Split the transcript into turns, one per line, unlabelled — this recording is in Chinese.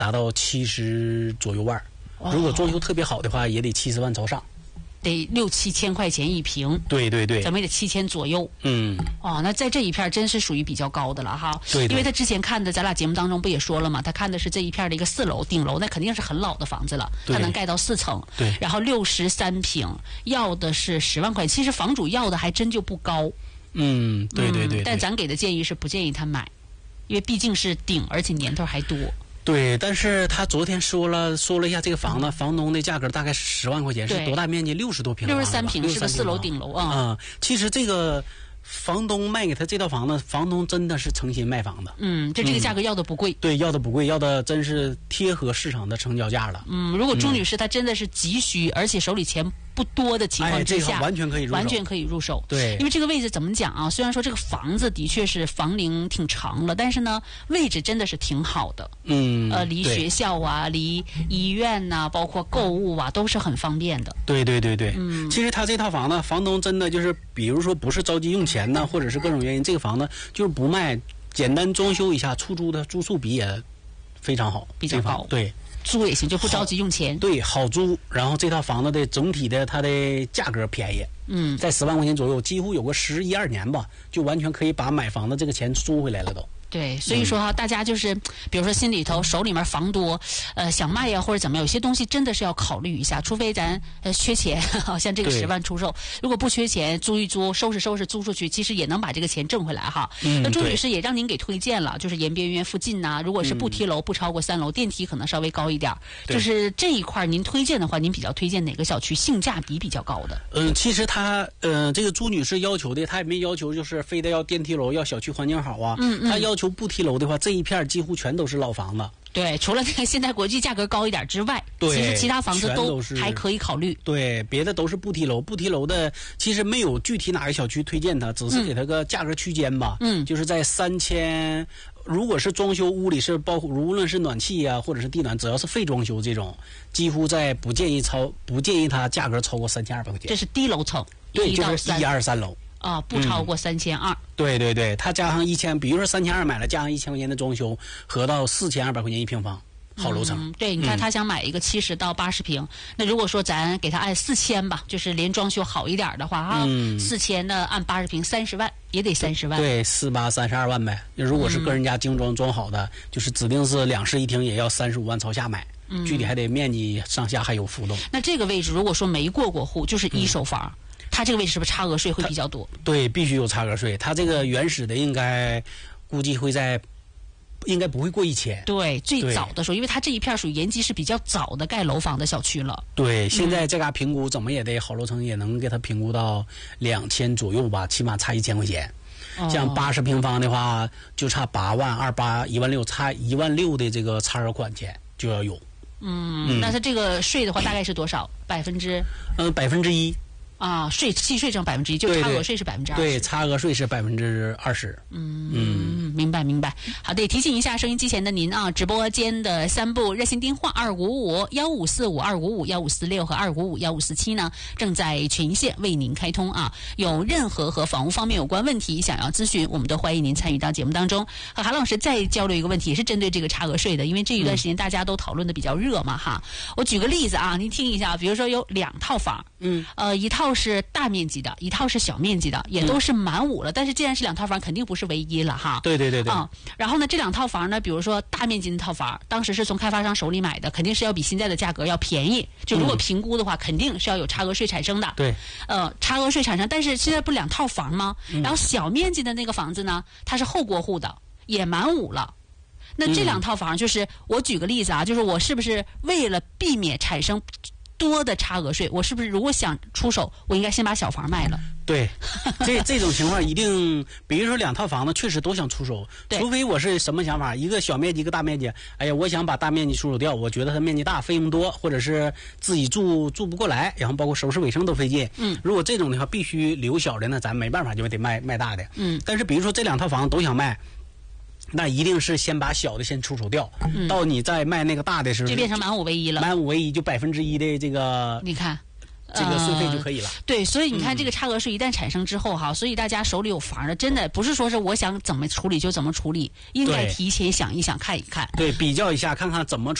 达到70左右万。如果装修特别好的话，也得70万朝上。
得6、7千块钱一平，
对对对，
咱们也得7000左右。那在这一片真是属于比较高的了哈。
对，
因为他之前看的，咱俩节目当中不也说了吗？他看的是这一片的一个4楼顶楼，那肯定是很老的房子了，它能盖到4层。
对，
然后63平，要的是10万块。其实房主要的还真就不高。
对对对。
但咱给的建议是不建议他买，因为毕竟是顶，而且年头还多。
对，但是他昨天说了一下这个房子，房东的价格大概是10万块钱，是多大面积？60多平
，63平，是个4楼顶楼啊。
其实这个房东卖给他这套房子，房东真的是诚心卖房的。
这个价格要的不贵。
对，要的不贵，要的真是贴合市场的成交价了。
如果朱女士她真的是急需，而且手里钱不多的情况之下，
完全可以入手。对，
因为这个位置怎么讲啊？虽然说这个房子的确是房龄挺长了，但是呢，位置真的是挺好的。离学校啊，离医院呐，包括购物啊，都是很方便的。
对对对对。其实他这套房子，房东真的就是，比如说不是着急用钱呢，或者是各种原因，这个房子就是不卖，简单装修一下，出租的住宿比也非常好，
比较高。
对。
租也行，就不着急用钱。
对，好租。然后这套房子的总体的它的价格便宜，在10万块钱左右，几乎有个11、12年吧，就完全可以把买房的这个钱租回来了都。
对，所以说哈，大家就是，比如说心里头手里面房多，想卖呀或者怎么样，有些东西真的是要考虑一下，除非咱缺钱，好像这个10万出售，如果不缺钱，租一租，收拾收拾租出去，其实也能把这个钱挣回来哈。那朱女士也让您给推荐了，就是延边园附近呐，如果是不提楼，不超过3楼，电梯可能稍微高一点，就是这一块您推荐的话，您比较推荐哪个小区性价比比较高的？
其实她这个朱女士要求的，她也没要求就是非得要电梯楼，要小区环境好啊，她要求不提楼的话，这一片几乎全都是老房子。
对，除了那个现在国际价格高一点之外，其实其他房子都还可以考虑。
对，别的都是不提楼，不提楼的其实没有具体哪个小区推荐它，只是给它个价格区间吧。就是在3000，如果是装修屋里是包括无论是暖气啊或者是地暖，只要是废装修这种，几乎不建议它价格超过3200块钱。
这是低楼层，
对，就是1、2、3楼。
不超过3200。
对对对，他加上1000，比如说3200买了，加上1000块钱的装修，合到4200块钱一平方，好楼层。
对，你看他想买一个70到80平，那如果说咱给他按4000吧，就是连装修好一点的话哈，4000呢按80平30万，也得30万。
对，48、32万呗。如果是个人家精装装好的，就是指定是2室1厅，也要35万朝下买。具体还得面积上下还有浮动。
那这个位置如果说没过户，就是一手房。它这个位置是不是差额税会比较多？
对，必须有差额税。它这个原始的估计应该不会过1000。
对，最早的时候，因为它这一片属于延吉市比较早的盖楼房的小区了。
对，现在这嘎评估怎么也得好楼层也能给它评估到2000左右吧，起码差1000块钱。像80平方的话，就差8万、28、16000，差16000的这个差额款钱就要有。
那它这个税的话大概是多少
？1%。
契税挣1%，就差额税是20%。
对，差额税是20%。
明白。好的，提醒一下收音机前的您啊，直播间的3部热线电话25551545、1546和25551547呢，正在全线为您开通啊。有任何和房屋方面有关问题想要咨询，我们都欢迎您参与到节目当中。和韩老师再交流一个问题，也是针对这个差额税的，因为这一段时间大家都讨论的比较热嘛哈。我举个例子啊，您听一下，比如说有2套房，一套是大面积的，一套是小面积的，也都是满5了。但是既然是2套房，肯定不是唯一了哈。
对。
然后呢，这2套房呢，比如说大面积的套房，当时是从开发商手里买的，肯定是要比现在的价格要便宜。就如果评估的话，肯定是要有差额税产生的。
对。
差额税产生，但是现在不是2套房吗？然后小面积的那个房子呢，它是后过户的，也满5了。那这2套房，就是我举个例子啊，就是我是不是为了避免产生多的差额税，我是不是如果想出手，我应该先把小房卖了？
对，这种情况一定，比如说2套房子确实都想出手，除非我是什么想法，一个小面积一个大面积，哎呀，我想把大面积出手掉，我觉得它面积大，费用多，或者是自己住不过来，然后包括收拾卫生都费劲。如果这种的话，必须留小的呢，咱没办法就得卖大的。但是比如说这2套房子都想卖。那一定是先把小的先出手掉，到你再卖那个大的时候，
就变成满5唯一了。
满5唯一就1%的这个，
你看，
这个税费就可以了。
对，所以你看这个差额税一旦产生之后哈，所以大家手里有房的，真的不是说是我想怎么处理就怎么处理，应该提前想一想，看一看，
对，比较一下，看看怎么